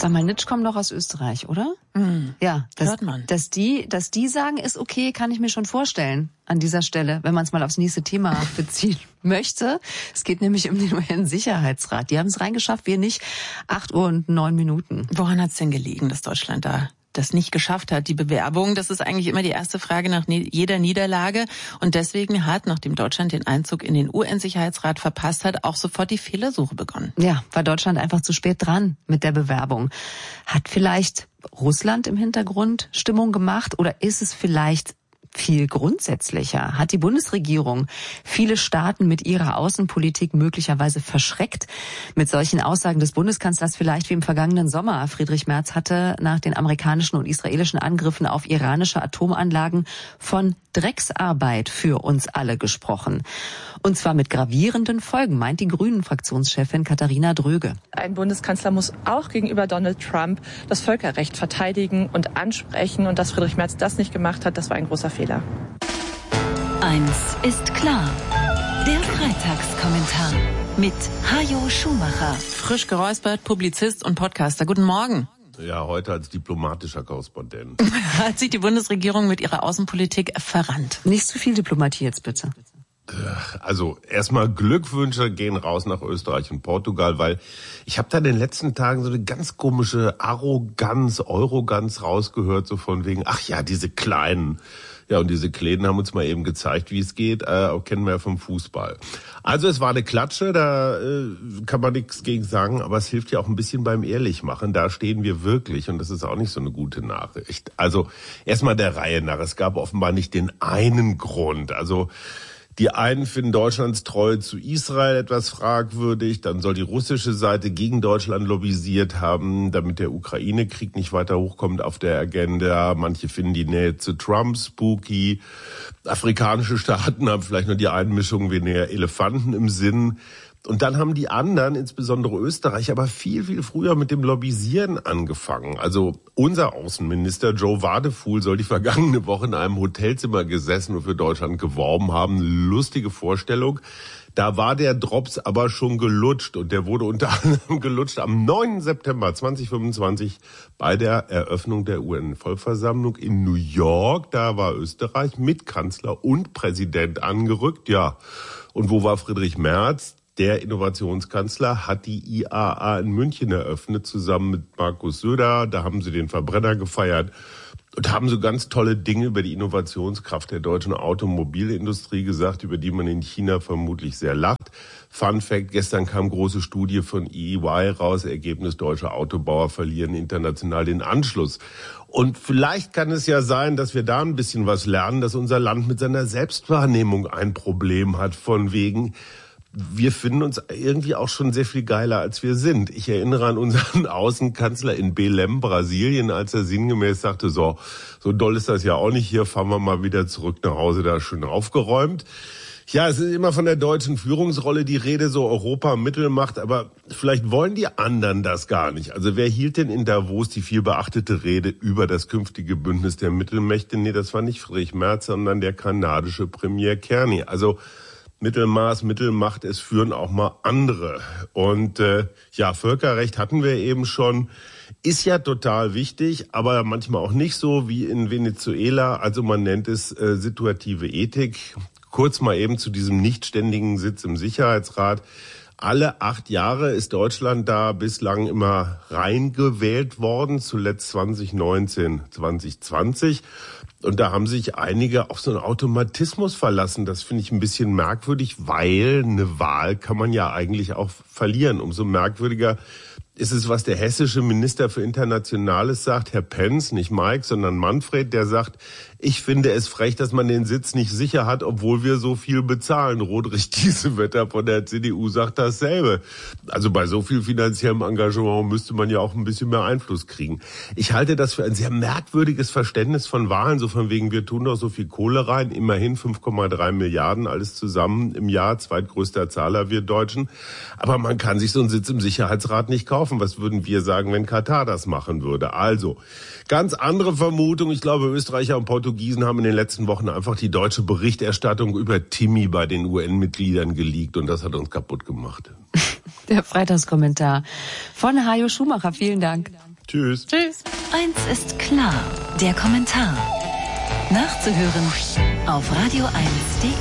Sag mal, Nitsch kommt doch aus Österreich, oder? Ja, hört man. Dass die sagen, ist okay, kann ich mir schon vorstellen an dieser Stelle, wenn man es mal aufs nächste Thema beziehen möchte. Es geht nämlich um den UN-Sicherheitsrat. Die haben es reingeschafft, wir nicht. 8:09. Woran hat's denn gelegen, dass Deutschland da das nicht geschafft hat, die Bewerbung? Das ist eigentlich immer die erste Frage nach jeder Niederlage. Und deswegen hat, nachdem Deutschland den Einzug in den UN-Sicherheitsrat verpasst hat, auch sofort die Fehlersuche begonnen. Ja, war Deutschland einfach zu spät dran mit der Bewerbung. Hat vielleicht Russland im Hintergrund Stimmung gemacht oder ist es vielleicht viel grundsätzlicher? Hat die Bundesregierung viele Staaten mit ihrer Außenpolitik möglicherweise verschreckt? Mit solchen Aussagen des Bundeskanzlers vielleicht wie im vergangenen Sommer. Friedrich Merz hatte nach den amerikanischen und israelischen Angriffen auf iranische Atomanlagen von Drecksarbeit für uns alle gesprochen. Und zwar mit gravierenden Folgen, meint die Grünen-Fraktionschefin Katharina Dröge. Ein Bundeskanzler muss auch gegenüber Donald Trump das Völkerrecht verteidigen und ansprechen. Und dass Friedrich Merz das nicht gemacht hat, das war ein großer Fehler. Eins ist klar. Der Freitagskommentar mit Hajo Schumacher. Frisch geräuspert, Publizist und Podcaster. Guten Morgen. Ja, heute als diplomatischer Korrespondent. Hat sich die Bundesregierung mit ihrer Außenpolitik verrannt? Nicht zu viel Diplomatie jetzt bitte. Also erstmal Glückwünsche gehen raus nach Österreich und Portugal, weil ich habe da in den letzten Tagen so eine ganz komische Arroganz, rausgehört, so von wegen, ach ja, diese Kleinen. Ja, und diese Kleinen haben uns mal eben gezeigt, wie es geht, kennen wir ja vom Fußball. Also es war eine Klatsche, da kann man nichts gegen sagen, aber es hilft ja auch ein bisschen beim Ehrlichmachen. Da stehen wir wirklich und das ist auch nicht so eine gute Nachricht. Also erstmal der Reihe nach, es gab offenbar nicht den einen Grund, also die einen finden Deutschlands Treue zu Israel etwas fragwürdig, dann soll die russische Seite gegen Deutschland lobbyisiert haben, damit der Ukraine-Krieg nicht weiter hochkommt auf der Agenda. Manche finden die Nähe zu Trump spooky. Afrikanische Staaten haben vielleicht nur die Einmischung weniger Elefanten im Sinn. Und dann haben die anderen, insbesondere Österreich, aber viel, viel früher mit dem Lobbyisieren angefangen. Also unser Außenminister Joe Wadefuhl soll die vergangene Woche in einem Hotelzimmer gesessen und für Deutschland geworben haben. Lustige Vorstellung. Da war der Drops aber schon gelutscht und der wurde unter anderem gelutscht am 9. September 2025 bei der Eröffnung der UN-Vollversammlung in New York. Da war Österreich mit Kanzler und Präsident angerückt. Ja, und wo war Friedrich Merz? Der Innovationskanzler hat die IAA in München eröffnet, zusammen mit Markus Söder. Da haben sie den Verbrenner gefeiert und haben so ganz tolle Dinge über die Innovationskraft der deutschen Automobilindustrie gesagt, über die man in China vermutlich sehr lacht. Fun Fact, gestern kam große Studie von EY raus, Ergebnis: deutsche Autobauer verlieren international den Anschluss. Und vielleicht kann es ja sein, dass wir da ein bisschen was lernen, dass unser Land mit seiner Selbstwahrnehmung ein Problem hat, von wegen, wir finden uns irgendwie auch schon sehr viel geiler, als wir sind. Ich erinnere an unseren Außenkanzler in Belém, Brasilien, als er sinngemäß sagte, so doll ist das ja auch nicht, hier fahren wir mal wieder zurück nach Hause, da schön aufgeräumt. Ja, es ist immer von der deutschen Führungsrolle die Rede, so Europa Mittelmacht, aber vielleicht wollen die anderen das gar nicht. Also wer hielt denn in Davos die viel beachtete Rede über das künftige Bündnis der Mittelmächte? Nee, das war nicht Friedrich Merz, sondern der kanadische Premier Carney. Also Mittelmaß, Mittelmacht, es führen auch mal andere. Und ja, Völkerrecht hatten wir eben schon. Ist ja total wichtig, aber manchmal auch nicht so wie in Venezuela. Also man nennt es situative Ethik. Kurz mal eben zu diesem nichtständigen Sitz im Sicherheitsrat. Alle 8 Jahre ist Deutschland da bislang immer reingewählt worden, zuletzt 2019, 2020. Und da haben sich einige auf so einen Automatismus verlassen. Das finde ich ein bisschen merkwürdig, weil eine Wahl kann man ja eigentlich auch verlieren. Umso merkwürdiger ist es, was der hessische Minister für Internationales sagt, Herr Pence, nicht Mike, sondern Manfred, der sagt, ich finde es frech, dass man den Sitz nicht sicher hat, obwohl wir so viel bezahlen. Roderich Kiesewetter von der CDU sagt dasselbe. Also bei so viel finanziellem Engagement müsste man ja auch ein bisschen mehr Einfluss kriegen. Ich halte das für ein sehr merkwürdiges Verständnis von Wahlen, so von wegen, wir tun doch so viel Kohle rein, immerhin 5,3 Milliarden, alles zusammen im Jahr, zweitgrößter Zahler wir Deutschen. Aber man kann sich so einen Sitz im Sicherheitsrat nicht kaufen. Was würden wir sagen, wenn Katar das machen würde? Also, ganz andere Vermutung. Ich glaube, Österreicher und Portugiesen haben in den letzten Wochen einfach die deutsche Berichterstattung über Timmy bei den UN-Mitgliedern geleakt und das hat uns kaputt gemacht. Der Freitagskommentar von Hajo Schumacher. Vielen Dank. Tschüss. Tschüss. Eins ist klar, der Kommentar. Nachzuhören auf radio1.de.